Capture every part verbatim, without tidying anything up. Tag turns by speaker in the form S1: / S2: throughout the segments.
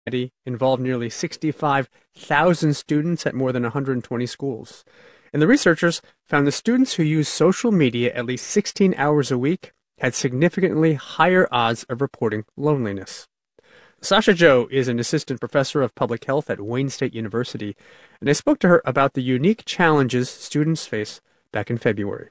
S1: study involved nearly sixty-five thousand students at more than one hundred twenty schools. And the researchers found the students who used social media at least sixteen hours a week had significantly higher odds of reporting loneliness. Sasha Zhou is an assistant professor of public health at Wayne State University, and I spoke to her about the unique challenges students face back in February.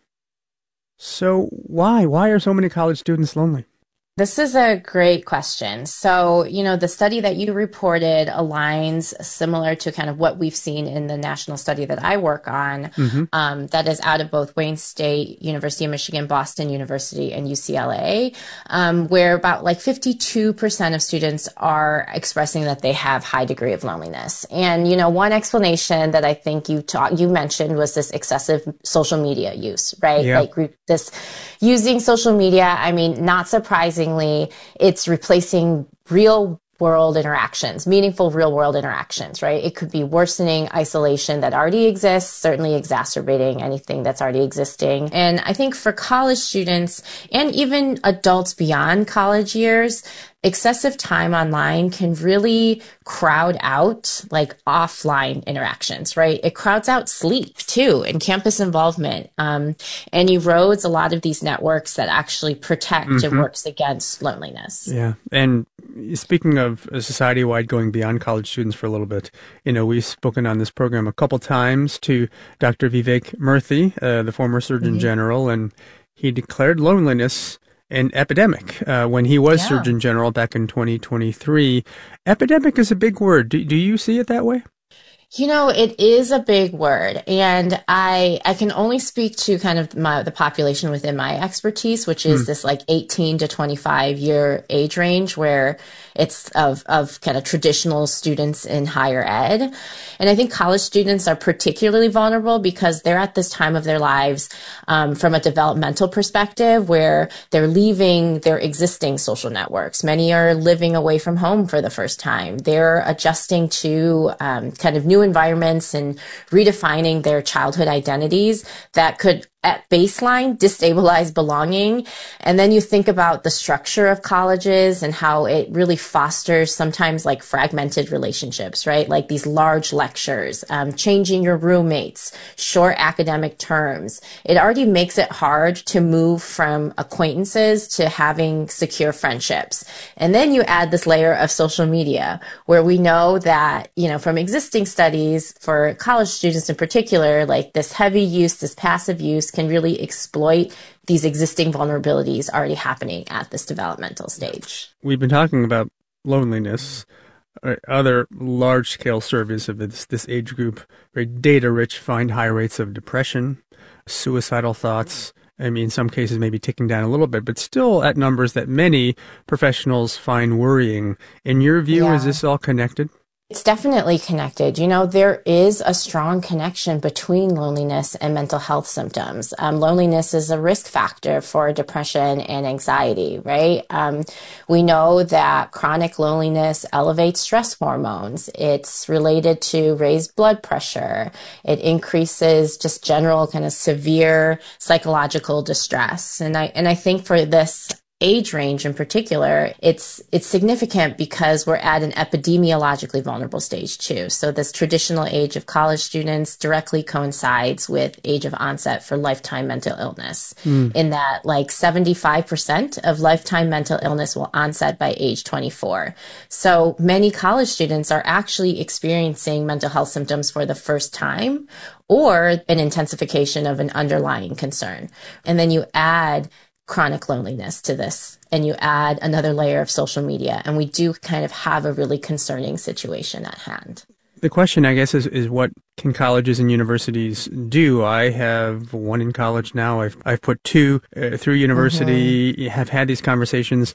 S1: So why? Why are so many college students lonely?
S2: This is a great question. So, you know, the study that you reported aligns similar to kind of what we've seen in the national study that I work on, mm-hmm. um, that is out of both Wayne State, University of Michigan, Boston University, and U C L A, um, where about like fifty-two percent of students are expressing that they have high degree of loneliness. And, you know, one explanation that I think you taught, you mentioned was this excessive social media use, right?
S1: Yeah.
S2: Like re- this using social media. I mean, not surprisingly, it's replacing real world interactions, meaningful real world interactions, right? It could be worsening isolation that already exists, certainly exacerbating anything that's already existing. And I think for college students and even adults beyond college years, excessive time online can really crowd out like offline interactions, right? It crowds out sleep too and campus involvement, um, and erodes a lot of these networks that actually protect mm-hmm. and works against loneliness.
S1: Yeah. And speaking of a society-wide going beyond college students for a little bit, you know, we've spoken on this program a couple times to Doctor Vivek Murthy, uh, the former Surgeon mm-hmm. General, and he declared loneliness an epidemic uh, when he was yeah. Surgeon General back in twenty twenty-three. Epidemic is a big word. Do, do you see it that way?
S2: You know, it is a big word, and I I can only speak to kind of my, the population within my expertise, which is mm. this like eighteen to twenty-five year age range where it's of, of kind of traditional students in higher ed. And I think college students are particularly vulnerable because they're at this time of their lives um, from a developmental perspective where they're leaving their existing social networks. Many are living away from home for the first time. They're adjusting to um, kind of new environments and redefining their childhood identities that could at baseline destabilize belonging. And then you think about the structure of colleges and how it really fosters sometimes like fragmented relationships, right? Like these large lectures, um, changing your roommates, short academic terms. It already makes it hard to move from acquaintances to having secure friendships. And then you add this layer of social media where we know that, you know, from existing studies for college students in particular, like this heavy use, this passive use can really exploit these existing vulnerabilities already happening at this developmental stage.
S1: We've been talking about loneliness. Other large-scale surveys of this, this age group, very data-rich, find high rates of depression, suicidal thoughts. I mean, in some cases maybe ticking down a little bit, but still at numbers that many professionals find worrying. In your view, yeah. is this all connected?
S2: It's definitely connected. You know, there is a strong connection between loneliness and mental health symptoms. Um, loneliness is a risk factor for depression and anxiety, right? Um, we know that chronic loneliness elevates stress hormones. It's related to raised blood pressure. It increases just general kind of severe psychological distress. And I, and I think for this age range in particular, it's it's significant because we're at an epidemiologically vulnerable stage too. So this traditional age of college students directly coincides with age of onset for lifetime mental illness, mm. in that like seventy-five percent of lifetime mental illness will onset by age twenty-four. So many college students are actually experiencing mental health symptoms for the first time or an intensification of an underlying concern. And then you add chronic loneliness to this, and you add another layer of social media, and we do kind of have a really concerning situation at hand.
S1: The question, I guess, is, is what can colleges and universities do? I have one in college now. I've I've put two uh, through university, mm-hmm. have had these conversations.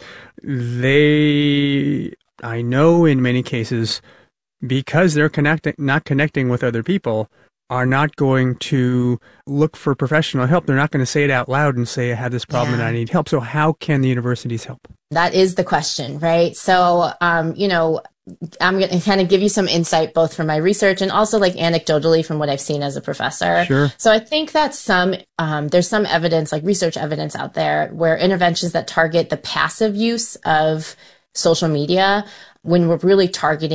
S1: They, I know in many cases, because they're connecting, not connecting with other people, are not going to look for professional help. They're not going to say it out loud and say, I have this problem yeah. and I need help. So how can the universities help?
S2: That is the question, right? So, um, you know, I'm going to kind of give you some insight both from my research and also like anecdotally from what I've seen as a professor.
S1: Sure.
S2: So I think that some, um, there's some evidence, like research evidence out there where interventions that target the passive use of social media when we're really targeting